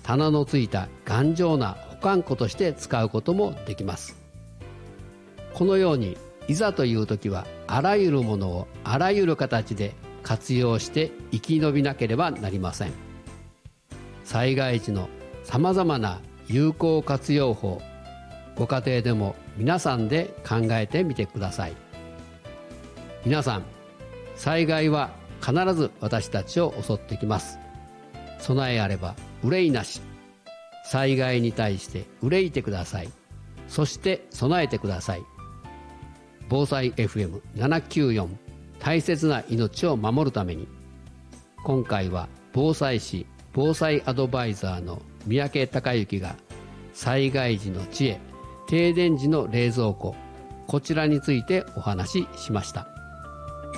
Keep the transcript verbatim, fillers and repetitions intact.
棚のついた頑丈な保管庫として使うこともできます。このようにいざという時はあらゆるものをあらゆる形で活用して生き延びなければなりません。災害時のさまざまな有効活用法、ご家庭でも皆さんで考えてみてください。皆さん、災害は必ず私たちを襲ってきます。備えあれば憂いなし。災害に対して憂いてください。そして備えてください。防災 エフエムななきゅうよん 大切な命を守るために、今回は防災士防災アドバイザーの三宅孝之が災害時の知恵、停電時の冷蔵庫、こちらについてお話ししました。